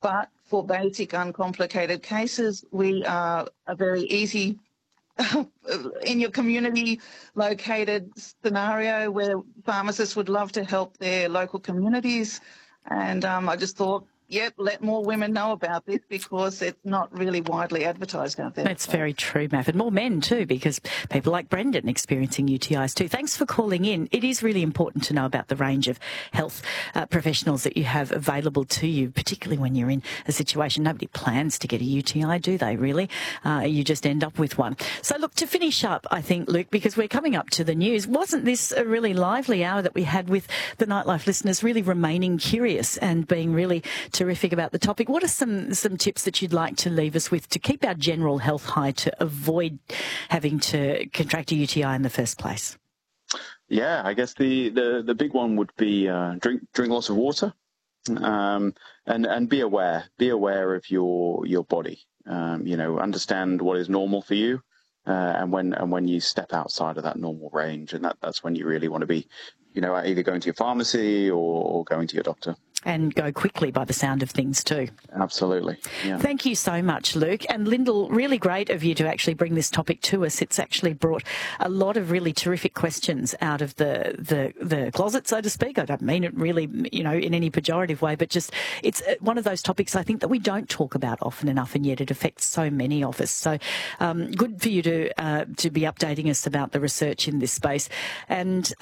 But for basic uncomplicated cases, we are a very easy in your community located scenario where pharmacists would love to help their local communities. And I just thought, yep, let more women know about this because it's not really widely advertised out there. That's very true, Mav. And more men too, because people like Brendan experiencing UTIs too. Thanks for calling in. It is really important to know about the range of health professionals that you have available to you, particularly when you're in a situation. Nobody plans to get a UTI, do they, really? You just end up with one. So look, to finish up, I think, Luke, because we're coming up to the news, wasn't this a really lively hour that we had with the Nightlife listeners really remaining curious and being really terrific about the topic? What are some tips that you'd like to leave us with to keep our general health high to avoid having to contract a UTI in the first place? Yeah, I guess the big one would be drink lots of water, and be aware of your body. Understand what is normal for you, and when you step outside of that normal range, and that's when you really want to be, either going to your pharmacy or going to your doctor. And go quickly by the sound of things too. Absolutely. Yeah. Thank you so much, Luke. And Lyndall, really great of you to actually bring this topic to us. It's actually brought a lot of really terrific questions out of the closet, so to speak. I don't mean it really, in any pejorative way, but just it's one of those topics I think that we don't talk about often enough, and yet it affects so many of us. So good for you to be updating us about the research in this space. And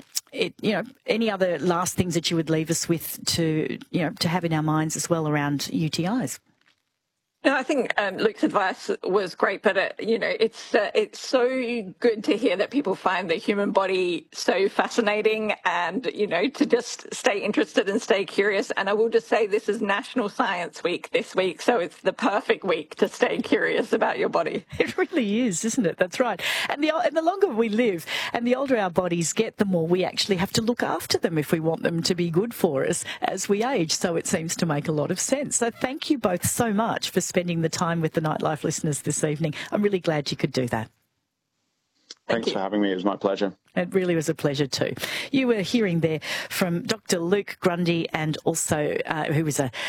any other last things that you would leave us with to have in our minds as well around UTIs? No, I think Luke's advice was great, but it's so good to hear that people find the human body so fascinating, and to just stay interested and stay curious. And I will just say this is National Science Week this week, so it's the perfect week to stay curious about your body. It really is, isn't it? That's right. And the longer we live and the older our bodies get, the more we actually have to look after them if we want them to be good for us as we age. So it seems to make a lot of sense. So thank you both so much for spending the time with the Nightlife listeners this evening. I'm really glad you could do that. Thanks for having me. It was my pleasure. It really was a pleasure too. You were hearing there from Dr. Luke Grundy, and also who is a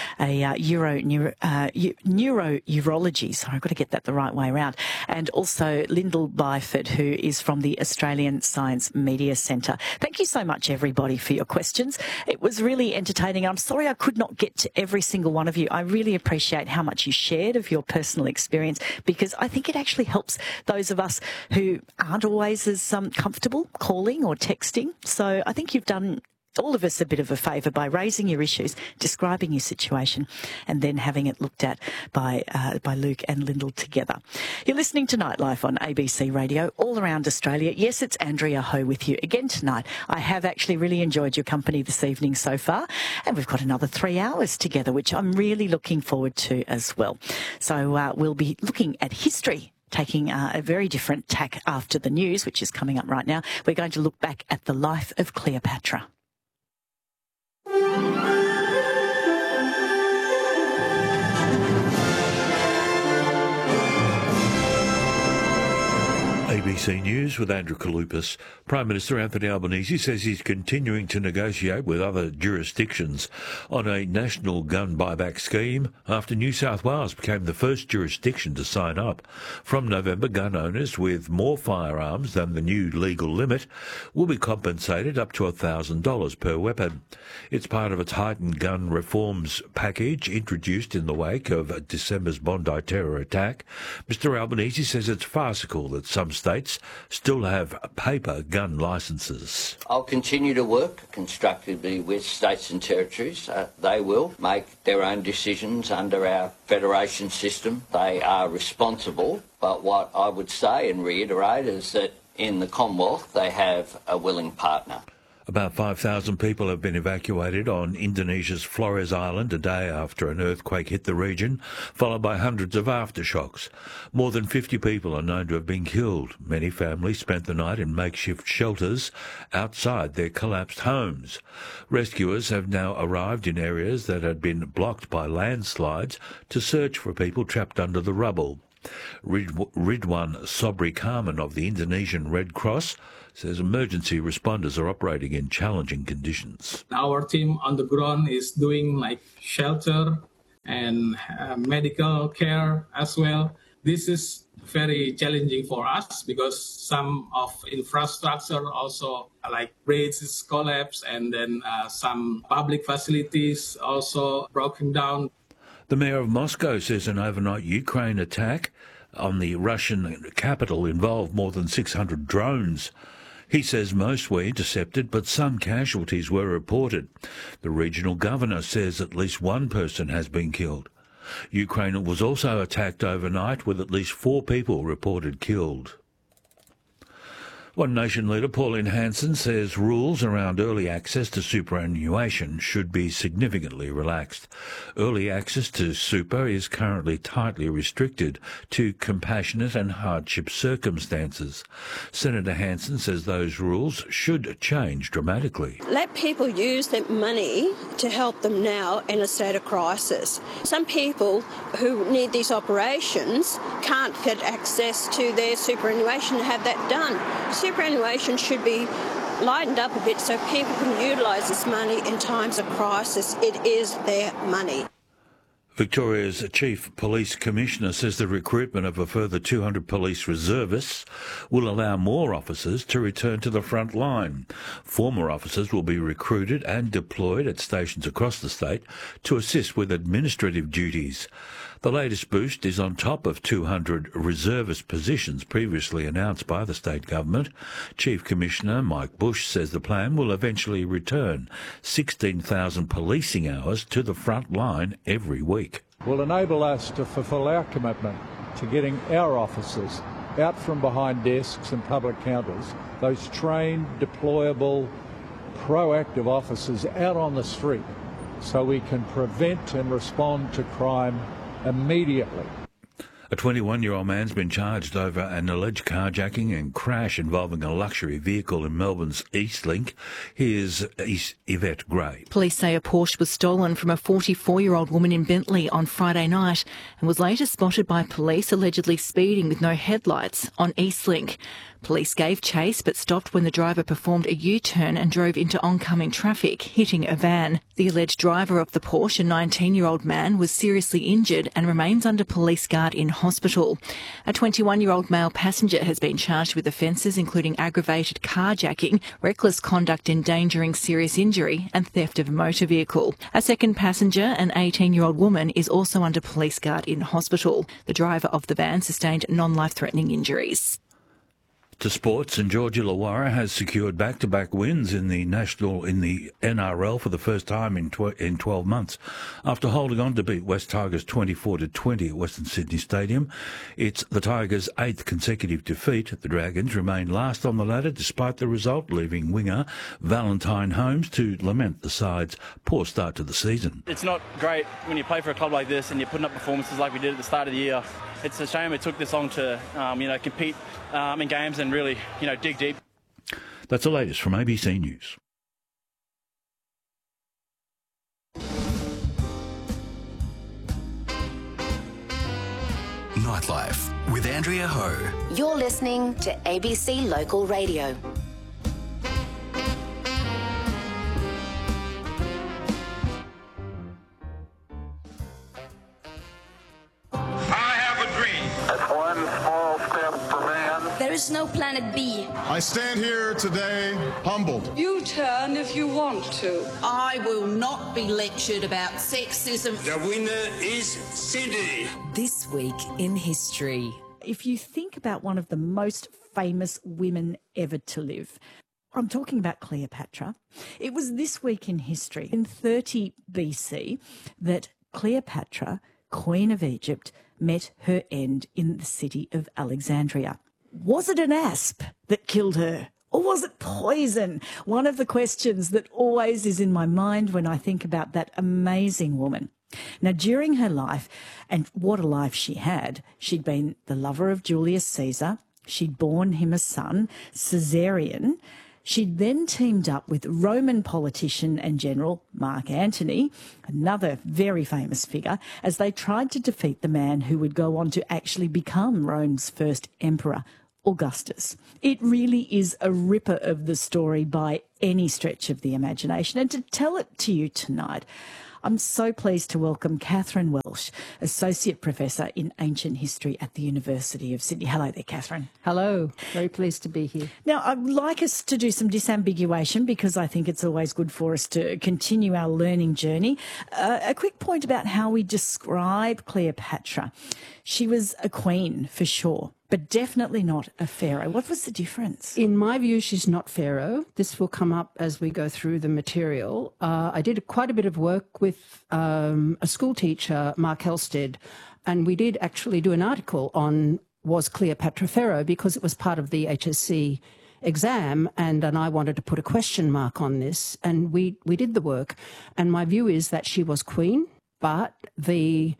neurourology. Sorry, I've got to get that the right way around. And also Lyndall Byford, who is from the Australian Science Media Centre. Thank you so much, everybody, for your questions. It was really entertaining. I'm sorry I could not get to every single one of you. I really appreciate how much you shared of your personal experience, because I think it actually helps those of us who aren't always as comfortable calling or texting. So I think you've done all of us a bit of a favour by raising your issues, describing your situation, and then having it looked at by Luke and Lyndall together. You're listening to Nightlife on ABC Radio all around Australia. Yes, it's Andrea Ho with you again tonight. I have actually really enjoyed your company this evening so far, and we've got another 3 hours together, which I'm really looking forward to as well. So we'll be looking at history, taking a very different tack after the news, which is coming up right now. We're going to look back at the life of Cleopatra. ABC News with Andrew Kalupas. Prime Minister Anthony Albanese says he's continuing to negotiate with other jurisdictions on a national gun buyback scheme after New South Wales became the first jurisdiction to sign up. From November, gun owners with more firearms than the new legal limit will be compensated up to $1,000 per weapon. It's part of a tightened gun reforms package introduced in the wake of December's Bondi terror attack. Mr Albanese says it's farcical that some states still have paper gun licences. I'll continue to work constructively with states and territories. They will make their own decisions under our federation system. They are responsible, but what I would say and reiterate is that in the Commonwealth they have a willing partner. About 5,000 people have been evacuated on Indonesia's Flores Island a day after an earthquake hit the region, followed by hundreds of aftershocks. More than 50 people are known to have been killed. Many families spent the night in makeshift shelters outside their collapsed homes. Rescuers have now arrived in areas that had been blocked by landslides to search for people trapped under the rubble. Ridwan Sobri Karman of the Indonesian Red Cross says emergency responders are operating in challenging conditions. Our team on the ground is doing shelter and medical care as well. This is very challenging for us because some of infrastructure also like bridges collapse, and then some public facilities also broken down. The mayor of Moscow says an overnight Ukraine attack on the Russian capital involved more than 600 drones. He says most were intercepted, but some casualties were reported. The regional governor says at least one person has been killed. Ukraine was also attacked overnight, with at least 4 people reported killed. One Nation leader, Pauline Hanson, says rules around early access to superannuation should be significantly relaxed. Early access to super is currently tightly restricted to compassionate and hardship circumstances. Senator Hanson says those rules should change dramatically. Let people use their money to help them now in a state of crisis. Some people who need these operations can't get access to their superannuation to have that done. Superannuation should be lightened up a bit so people can utilise this money in times of crisis. It is their money. Victoria's Chief Police Commissioner says the recruitment of a further 200 police reservists will allow more officers to return to the front line. Former officers will be recruited and deployed at stations across the state to assist with administrative duties. The latest boost is on top of 200 reservist positions previously announced by the state government. Chief Commissioner Mike Bush says the plan will eventually return 16,000 policing hours to the front line every week. Will enable us to fulfil our commitment to getting our officers out from behind desks and public counters, those trained, deployable, proactive officers out on the street so we can prevent and respond to crime immediately. A 21-year-old man's been charged over an alleged carjacking and crash involving a luxury vehicle in Melbourne's Eastlink. Here's Yvette Gray. Police say a Porsche was stolen from a 44-year-old woman in Bentley on Friday night and was later spotted by police allegedly speeding with no headlights on Eastlink. Police gave chase but stopped when the driver performed a U-turn and drove into oncoming traffic, hitting a van. The alleged driver of the Porsche, a 19-year-old man, was seriously injured and remains under police guard in hospital. A 21-year-old male passenger has been charged with offences including aggravated carjacking, reckless conduct endangering serious injury and theft of a motor vehicle. A second passenger, an 18-year-old woman, is also under police guard in hospital. The driver of the van sustained non-life-threatening injuries. To sports, and Georgia Illawarra has secured back-to-back wins in the NRL for the first time in 12 months. After holding on to beat West Tigers 24-20 at Western Sydney Stadium, it's the Tigers' 8th consecutive defeat. The Dragons remain last on the ladder despite the result, leaving winger Valentine Holmes to lament the side's poor start to the season. It's not great when you play for a club like this and you're putting up performances like we did at the start of the year. It's a shame it took this long to, compete in games and really, dig deep. That's the latest from ABC News. Nightlife with Andrea Ho. You're listening to ABC Local Radio. There is no planet B. I stand here today humbled. You turn if you want to. I will not be lectured about sexism. The winner is Sydney. This week in history. If you think about one of the most famous women ever to live, I'm talking about Cleopatra. It was this week in history, in 30 BC, that Cleopatra, Queen of Egypt, met her end in the city of Alexandria. Was it an asp that killed her? Or was it poison? One of the questions that always is in my mind when I think about that amazing woman. Now, during her life, and what a life she had, she'd been the lover of Julius Caesar. She'd borne him a son, Caesarion. She'd then teamed up with Roman politician and general Mark Antony, another very famous figure, as they tried to defeat the man who would go on to actually become Rome's first emperor, Augustus. It really is a ripper of the story by any stretch of the imagination. And to tell it to you tonight, I'm so pleased to welcome Catherine Welsh, Associate Professor in Ancient History at the University of Sydney. Hello there, Catherine. Hello. Very pleased to be here. Now, I'd like us to do some disambiguation because I think it's always good for us to continue our learning journey. A quick point about how we describe Cleopatra. She was a queen, for sure, but definitely not a pharaoh. What was the difference? In my view, she's not pharaoh. This will come up as we go through the material. I did quite a bit of work with a school teacher, Mark Helsted, and we did actually do an article on was Cleopatra pharaoh because it was part of the HSC exam, and I wanted to put a question mark on this, and we did the work. And my view is that she was queen, but the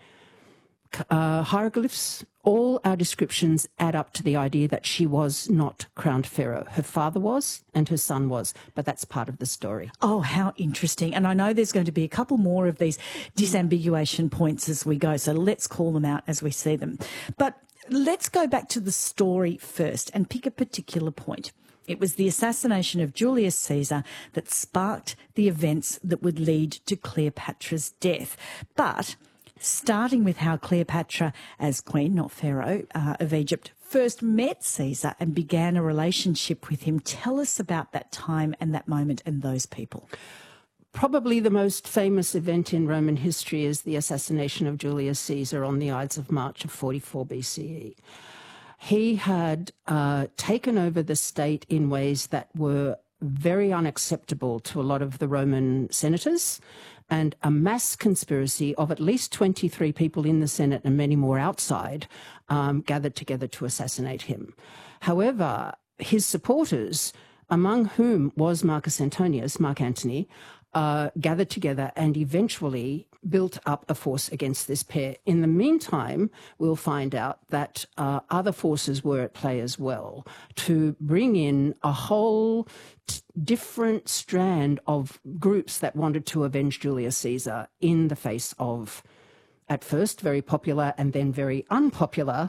hieroglyphs, all our descriptions add up to the idea that she was not crowned pharaoh. Her father was and her son was, but that's part of the story. Oh, how interesting. And I know there's going to be a couple more of these disambiguation points as we go, so let's call them out as we see them. But let's go back to the story first and pick a particular point. It was the assassination of Julius Caesar that sparked the events that would lead to Cleopatra's death. But starting with how Cleopatra, as queen, not pharaoh, of Egypt, first met Caesar and began a relationship with him. Tell us about that time and that moment and those people. Probably the most famous event in Roman history is the assassination of Julius Caesar on the Ides of March of 44 BCE. He had taken over the state in ways that were very unacceptable to a lot of the Roman senators, and a mass conspiracy of at least 23 people in the Senate and many more outside gathered together to assassinate him. However, his supporters, among whom was Marcus Antonius, Mark Antony, gathered together and eventually built up a force against this pair. In the meantime, we'll find out that other forces were at play as well to bring in a whole different strand of groups that wanted to avenge Julius Caesar in the face of, at first, very popular and then very unpopular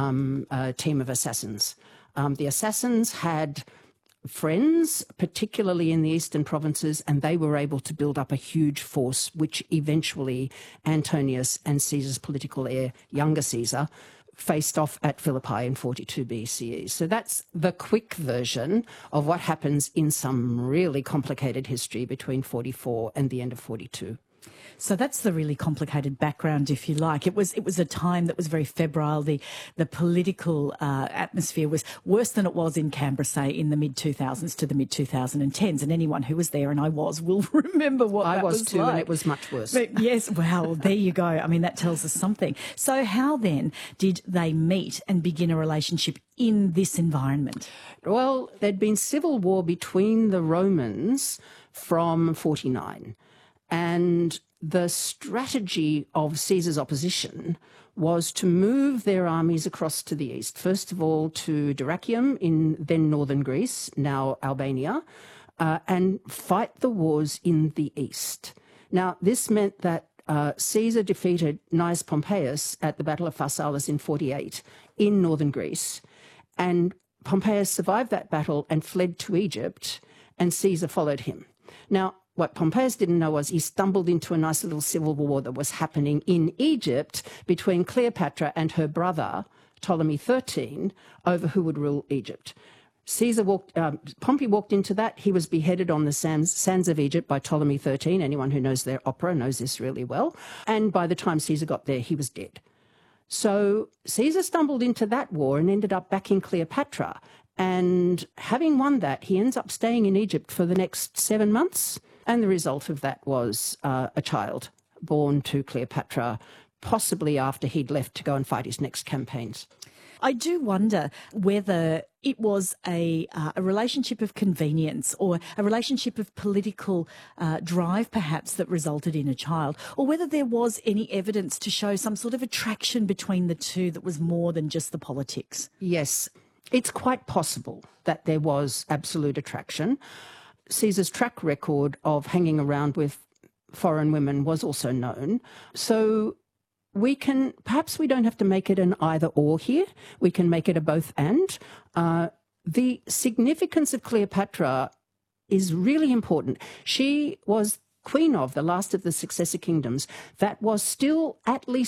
team of assassins. The assassins had friends, particularly in the eastern provinces, and they were able to build up a huge force, which eventually Antonius and Caesar's political heir, younger Caesar, faced off at Philippi in 42 BCE. So that's the quick version of what happens in some really complicated history between 44 and the end of 42. So that's the really complicated background, if you like. It was a time that was very febrile. The political atmosphere was worse than it was in Canberra, say, in the mid-2000s to the mid-2010s. And anyone who was there, and I was, will remember what that was too, like. And it was much worse. But yes, well, there you go. I mean, that tells us something. So how then did they meet and begin a relationship in this environment? Well, there'd been civil war between the Romans from 49. And the strategy of Caesar's opposition was to move their armies across to the east, first of all to Dyrrhachium in then northern Greece, now Albania, and fight the wars in the east. Now, this meant that Caesar defeated Gnaeus Pompeius at the Battle of Pharsalus in 48 in northern Greece, and Pompeius survived that battle and fled to Egypt, and Caesar followed him. Now, what Pompeius didn't know was he stumbled into a nice little civil war that was happening in Egypt between Cleopatra and her brother, Ptolemy XIII, over who would rule Egypt. Pompey walked into that. He was beheaded on the sands of Egypt by Ptolemy XIII. Anyone who knows their opera knows this really well. And by the time Caesar got there, he was dead. So Caesar stumbled into that war and ended up backing Cleopatra. And having won that, he ends up staying in Egypt for the next 7 months. And the result of that was a child born to Cleopatra, possibly after he'd left to go and fight his next campaigns. I do wonder whether it was a relationship of convenience or a relationship of political drive, perhaps, that resulted in a child, or whether there was any evidence to show some sort of attraction between the two that was more than just the politics. Yes, it's quite possible that there was absolute attraction. Caesar's track record of hanging around with foreign women was also known. So perhaps we don't have to make it an either or here. We can make it a both and. The significance of Cleopatra is really important. She was queen of, the last of the successor kingdoms, that was still at least